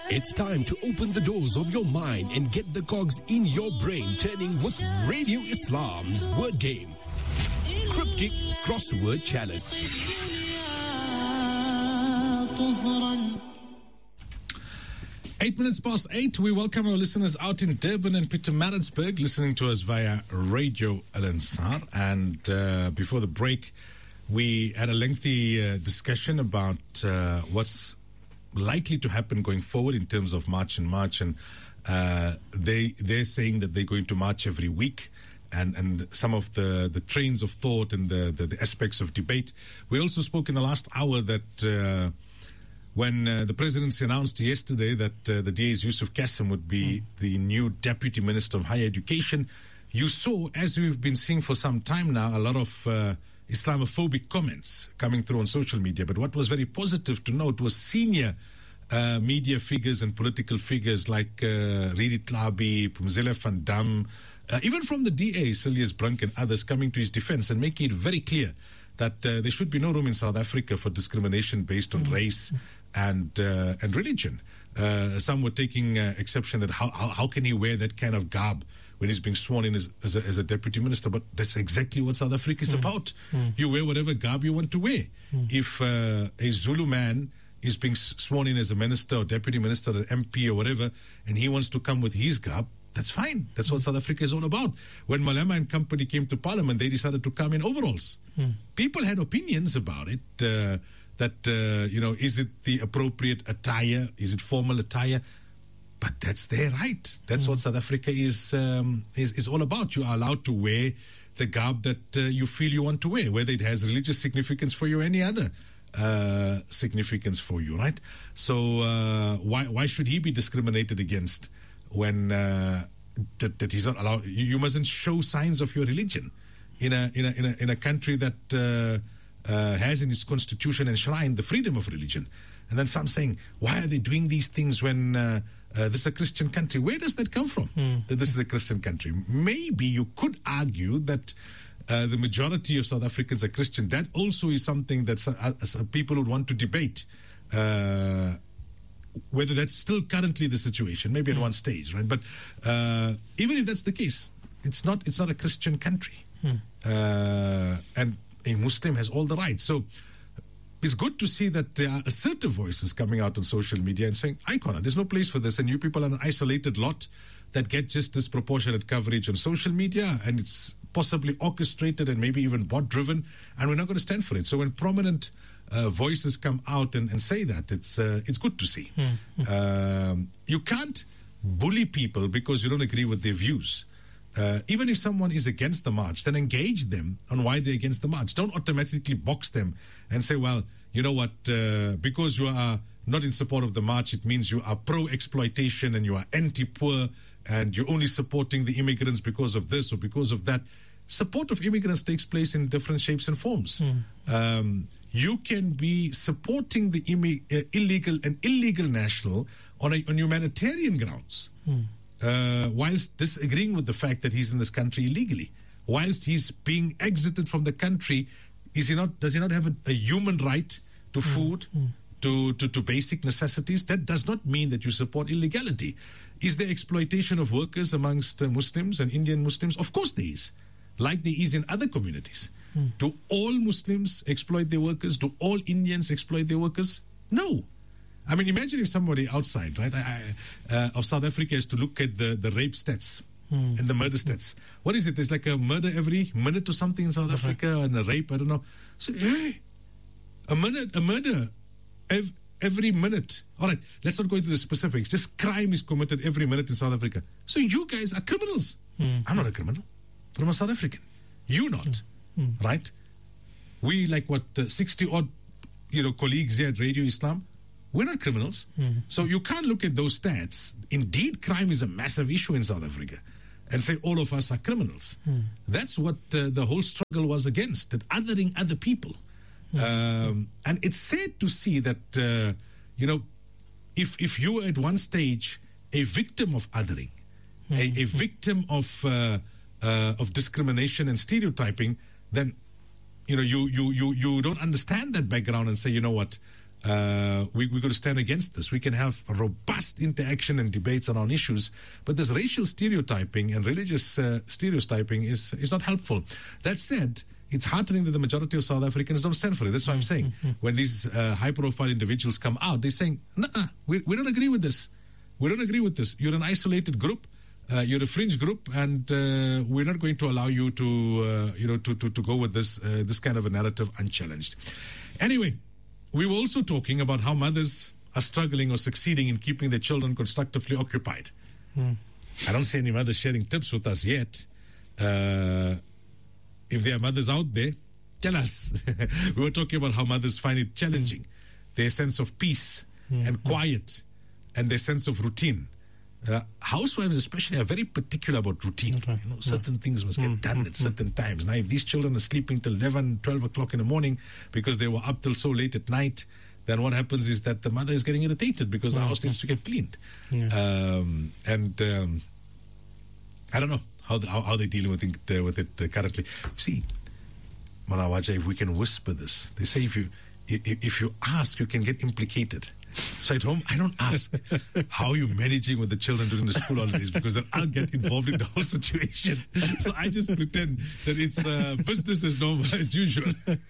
It's time to open the doors of your mind and get the cogs in your brain turning with Radio Islam's Word Game. Cryptic Crossword Challenge. 8 minutes past 8. We welcome our listeners out in Durban and Pietermaritzburg listening to us via Radio Al Ansar. And before the break, we had a lengthy discussion about what's likely to happen going forward in terms of March and March. And they're saying that they're going to march every week. And some of the trains of thought and the aspects of debate. We also spoke in the last hour that when the presidency announced yesterday that the DA's Yusuf Qasim would be the new Deputy Minister of Higher Education, you saw, as we've been seeing for some time now, a lot of Islamophobic comments coming through on social media. But what was very positive to note was senior media figures and political figures like Ridi Tlabi, Phumzile van Dam, even from the DA, Silius Brunk and others coming to his defense and making it very clear that there should be no room in South Africa for discrimination based on race and religion. Some were taking exception that how can he wear that kind of garb when he's being sworn in as a deputy minister? But that's exactly what South Africa is about. You wear whatever garb you want to wear. If a Zulu man is being sworn in as a minister or deputy minister or MP or whatever, and he wants to come with his garb, that's fine. That's what South Africa is all about. When Malema and company came to Parliament, they decided to come in overalls. People had opinions about it. Is it the appropriate attire? Is it formal attire? But that's their right. That's what South Africa is all about. You are allowed to wear the garb that you feel you want to wear, whether it has religious significance for you or any other significance for you, right? So why should he be discriminated against when that he's not allowed? You mustn't show signs of your religion in a country that has in its constitution enshrined the freedom of religion. And then some saying, why are they doing these things when this is a Christian country? Where does that come from, that this is a Christian country? Maybe you could argue that the majority of South Africans are Christian. That also is something that people would want to debate, whether that's still currently the situation, maybe at one stage, right? But even if that's the case, it's not a Christian country. And a Muslim has all the rights. So it's good to see that there are assertive voices coming out on social media and saying, Icona, there's no place for this, and you people are an isolated lot that get just disproportionate coverage on social media, and it's possibly orchestrated and maybe even bot-driven, and we're not going to stand for it. So when prominent voices come out and say that, it's good to see. You can't bully people because you don't agree with their views. Even if someone is against the march, then engage them on why they're against the march. Don't automatically box them and say, well, you know what, because you are not in support of the march, it means you are pro-exploitation and you are anti-poor and you're only supporting the immigrants because of this or because of that. Support of immigrants takes place in different shapes and forms. You can be supporting the illegal national on humanitarian grounds. Whilst disagreeing with the fact that he's in this country illegally, whilst he's being exited from the country, does he not have a human right to food, to basic necessities? That does not mean that you support illegality. Is there exploitation of workers amongst Muslims and Indian Muslims? Of course there is, like there is in other communities. Do all Muslims exploit their workers? Do all Indians exploit their workers? No. I mean, imagine if somebody outside, right, of South Africa is to look at the rape stats and the murder stats. What is it? There's like a murder every minute or something in South Africa, and a rape, I don't know. So, hey, a murder every minute. All right, let's not go into the specifics. Just crime is committed every minute in South Africa. So you guys are criminals. I'm not a criminal, but I'm a South African. You not, right? We, like, 60-odd, colleagues here at Radio Islam, we're not criminals. So you can't look at those stats. Indeed, crime is a massive issue in South Africa and say all of us are criminals. That's what the whole struggle was against, that othering other people. And it's sad to see that, if you were at one stage a victim of othering, a victim of discrimination and stereotyping, then, you don't understand that background and say, you know what, we got to stand against this. We can have robust interaction and debates around issues, but this racial stereotyping and religious stereotyping is not helpful. That said, it's heartening that the majority of South Africans don't stand for it. That's what I'm saying. When these high-profile individuals come out, they're saying, "Nah, we don't agree with this. We don't agree with this. You're an isolated group. You're a fringe group, and we're not going to allow you to, to go with this kind of a narrative unchallenged." Anyway, we were also talking about how mothers are struggling or succeeding in keeping their children constructively occupied. I don't see any mothers sharing tips with us yet. If there are mothers out there, tell us. We were talking about how mothers find it challenging, their sense of peace and quiet, and their sense of routine. Housewives especially are very particular about routine. Certain things must get done at certain times. Now, if these children are sleeping till 11, 12 o'clock in the morning because they were up till so late at night, then what happens is that the mother is getting irritated because the house needs to get cleaned. I don't know how they're dealing with it currently. See, Manawaja, if we can whisper this, they say if you ask, you can get implicated. So at home, I don't ask how you're managing with the children during the school holidays, because then I'll get involved in the whole situation. So I just pretend that it's business as normal as usual.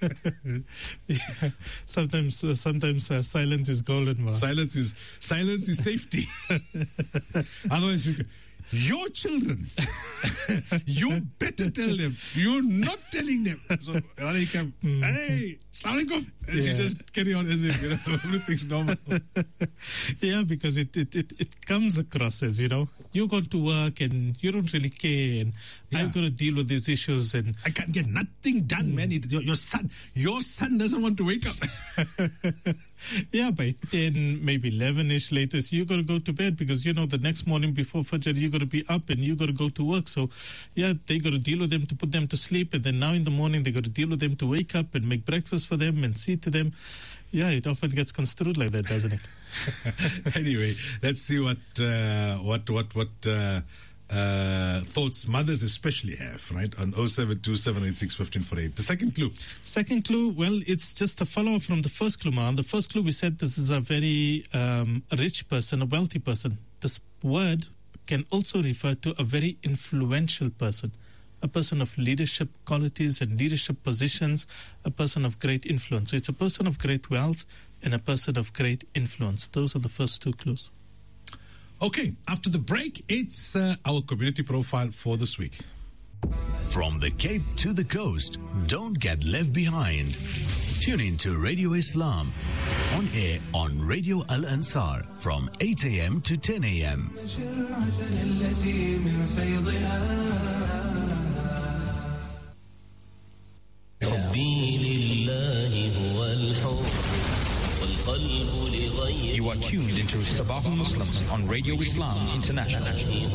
Sometimes silence is golden. Silence is safety. Otherwise, your children, you better tell them. You're not telling them. So, hey, Assalamu alaikum. And you just carry on as if everything's normal. Yeah, because it comes across as, you go to work and you don't really care, and I've got to deal with these issues, and I can't get nothing done, man. Your son doesn't want to wake up. Yeah, by 10, maybe 11-ish latest, you got to go to bed because, the next morning before Fajr, you got to be up and you got to go to work. So, they got to deal with them to put them to sleep. And then now in the morning, they got to deal with them to wake up and make breakfast for them and see to them. Yeah, it often gets construed like that, doesn't it? Anyway, let's see what thoughts mothers especially have, right, on 0727861548. The second clue, well, it's just a follow-up from the first clue, man. The first clue, we said this is a very rich person, a wealthy person. This word can also refer to a very influential person, a person of leadership qualities and leadership positions, a person of great influence. So it's a person of great wealth and a person of great influence. Those are the first two clues. Okay, after the break, it's our community profile for this week. From the Cape to the coast, don't get left behind. Tune in to Radio Islam, on air on Radio Al Ansar from 8 a.m. to 10 a.m. You are tuned into Sabahul Muslims on Radio Islam International.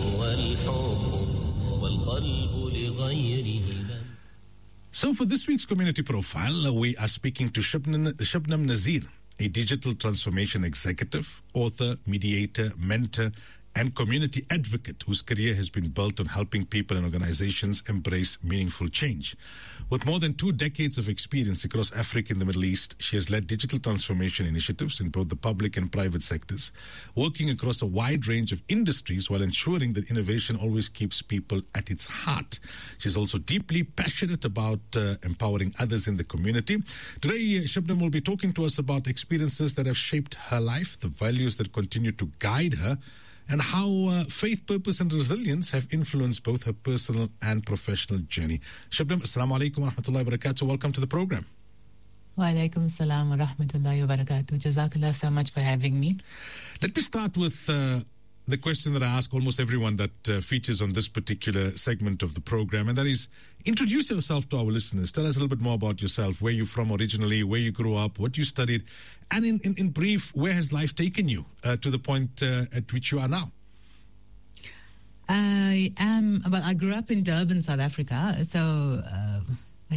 So for this week's community profile, we are speaking to Shabnam Nazir, a digital transformation executive, author, mediator, mentor, and community advocate whose career has been built on helping people and organizations embrace meaningful change. With more than 2 decades of experience across Africa and the Middle East, she has led digital transformation initiatives in both the public and private sectors, working across a wide range of industries while ensuring that innovation always keeps people at its heart. She's also deeply passionate about empowering others in the community. Today, Shabnam will be talking to us about experiences that have shaped her life, the values that continue to guide her, and how faith, purpose, and resilience have influenced both her personal and professional journey. Shabnam, assalamu alaikum wa rahmatullahi wa barakatuh. Welcome to the program. Wa alaikum assalam wa rahmatullahi wa barakatuh. Jazakallah so much for having me. Let me start with the question that I ask almost everyone that features on this particular segment of the program, and that is, introduce yourself to our listeners. Tell us a little bit more about yourself, where you're from originally, where you grew up, what you studied, and in brief, where has life taken you to the point at which you are now? I grew up in Durban, South Africa, so